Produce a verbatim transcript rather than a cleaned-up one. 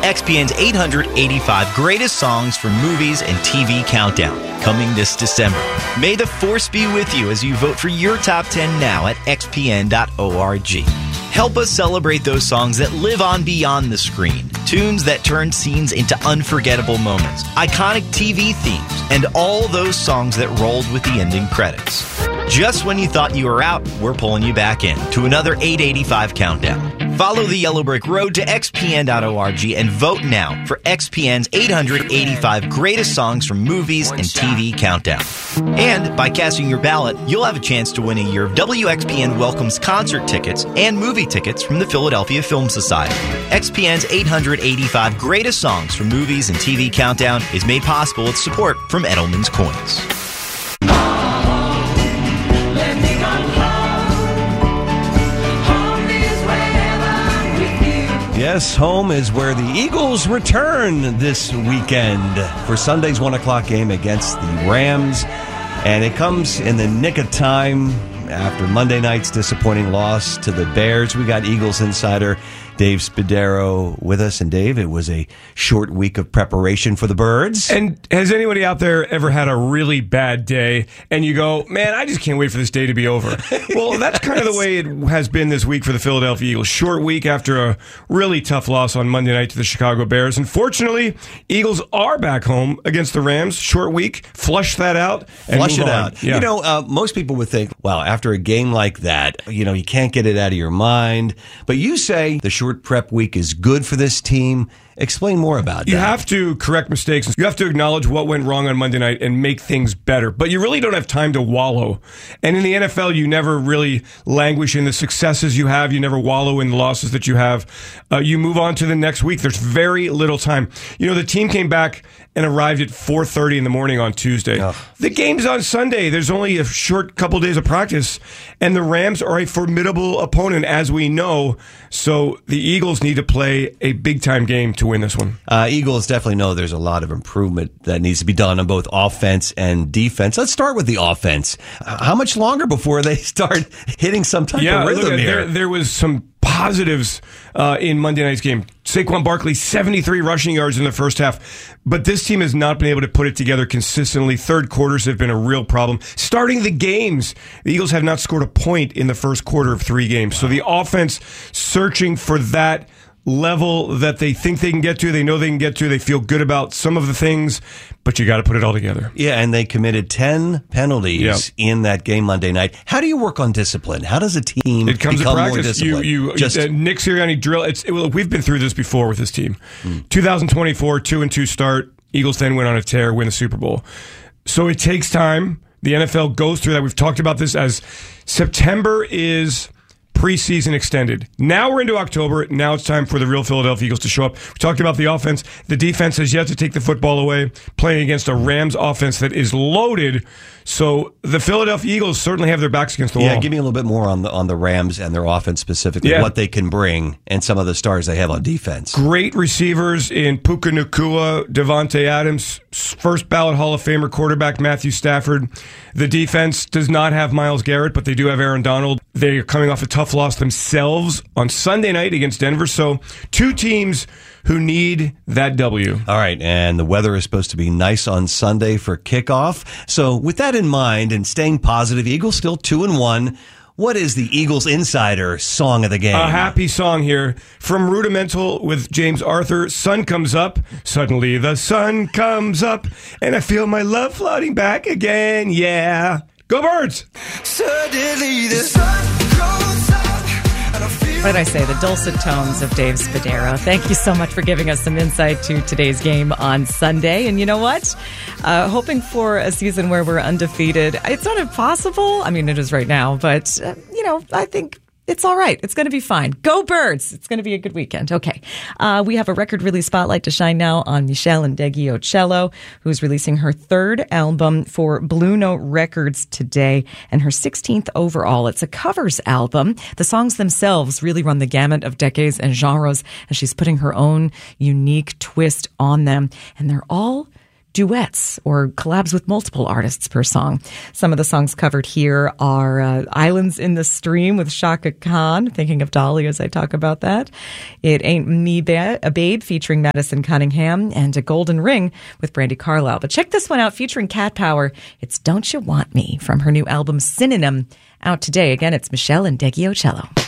X P N's eight hundred eighty-five Greatest Songs from Movies and T V Countdown, coming this December. May the force be with you as you vote for your top ten now at x p n dot org. Help us celebrate those songs that live on beyond the screen, tunes that turn scenes into unforgettable moments, iconic T V themes, and all those songs that rolled with the ending credits. Just when you thought you were out, we're pulling you back in to another eight eighty-five Countdown. Follow the Yellow Brick Road to x p n dot org and vote now for X P N's eight hundred eighty-five Greatest Songs from Movies and T V Countdown. And by casting your ballot, you'll have a chance to win a year of W X P N Welcomes concert tickets and movie tickets from the Philadelphia Film Society. X P N's eight hundred eighty-five Greatest Songs from Movies and T V Countdown is made possible with support from Edelman's Coins. Yes, home is where the Eagles return this weekend for Sunday's one o'clock game against the Rams. And it comes in the nick of time after Monday night's disappointing loss to the Bears. We got Eagles insider Dave Spadaro with us. And Dave, it was a short week of preparation for the Birds. And has anybody out there ever had a really bad day and you go, man, I just can't wait for this day to be over? Well, that's kind of the way it has been this week for the Philadelphia Eagles. Short week after a really tough loss on Monday night to the Chicago Bears. Unfortunately, Eagles are back home against the Rams. Short week. Flush that out. And Flush it on. out. Yeah. You know, uh, most people would think, well, after a game like that, you know, you can't get it out of your mind. But you say the short prep week is good for this team. Explain more about You that. You have to correct mistakes. You have to acknowledge what went wrong on Monday night and make things better. But you really don't have time to wallow. And in the N F L, you never really languish in the successes you have. You never wallow in the losses that you have. Uh, you move on to the next week. There's very little time. You know, the team came back and arrived at four thirty in the morning on Tuesday. Oh. The game's on Sunday. There's only a short couple days of practice. And the Rams are a formidable opponent, as we know. So the Eagles need to play a big-time game to win this one. Uh, Eagles definitely know there's a lot of improvement that needs to be done on both offense and defense. Let's start with the offense. How much longer before they start hitting some type yeah, of rhythm look, here? There, there was some positives uh, in Monday night's game. Saquon Barkley, seventy-three rushing yards in the first half. But this team has not been able to put it together consistently. Third quarters have been a real problem. Starting the games, the Eagles have not scored a point in the first quarter of three games. So the offense searching for that level that they think they can get to, they know they can get to, they feel good about some of the things, but you got to put it all together. Yeah, and they committed ten penalties yep. in that game Monday night. How do you work on discipline? How does a team it comes become to more practice. disciplined? You, you, Just, uh, Nick Sirianni drill. It's, it, we've been through this before with this team. Mm. twenty twenty-four, two and two start. Eagles then went on a tear, win the Super Bowl. So it takes time. The N F L goes through that. We've talked about this as September is preseason extended. Now we're into October. Now it's time for the real Philadelphia Eagles to show up. We talked about the offense. The defense has yet to take the football away, playing against a Rams offense that is loaded. So the Philadelphia Eagles certainly have their backs against the yeah, wall. give me a little bit more on the on the Rams and their offense specifically, yeah. what they can bring, and some of the stars they have on defense. Great receivers in Puka Nacua, Devontae Adams, first ballot Hall of Famer quarterback Matthew Stafford. The defense does not have Myles Garrett, but they do have Aaron Donald. They're coming off a tough loss themselves on Sunday night against Denver. So two teams who need that W. All right, and the weather is supposed to be nice on Sunday for kickoff. So with that in mind and staying positive, Eagles still two and one. What is the Eagles Insider song of the game? A happy song here from Rudimental with James Arthur. Sun comes up. Suddenly the sun comes up, and I feel my love floating back again. Yeah. Go Birds! Suddenly the sun goes up. What did I say? The dulcet tones of Dave Spadaro. Thank you so much for giving us some insight to today's game on Sunday. And you know what? Uh, hoping for a season where we're undefeated. It's not impossible. I mean, it is right now. But, uh, you know, I think it's all right. It's going to be fine. Go Birds! It's going to be a good weekend. Okay. Uh, we have a record release spotlight to shine now on Michelle Ndegeocello, who's releasing her third album for Blue Note Records today and her sixteenth overall. It's a covers album. The songs themselves really run the gamut of decades and genres, and she's putting her own unique twist on them. And they're all duets or collabs with multiple artists per song. Some of the songs covered here are uh, Islands in the Stream with Shaka Khan, thinking of Dolly as I talk about that. It Ain't Me ba- a Babe featuring Madison Cunningham, and A Golden Ring with Brandi Carlile. But check this one out featuring Cat Power. It's Don't You Want Me from her new album Synonym, out today. Again, it's Michelle and Deggy Ocello.